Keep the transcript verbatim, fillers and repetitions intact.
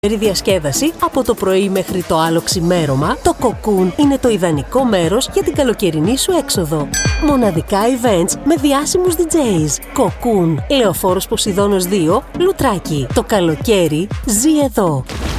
Διασκέδαση από το πρωί μέχρι το άλλο ξημέρωμα, το Cocoon είναι το ιδανικό μέρος για την καλοκαιρινή σου έξοδο. Μοναδικά events με διάσημους ντι τζέις. Cocoon, Λεωφόρος Ποσειδώνος δύο, Λουτράκι. Το καλοκαίρι ζει εδώ.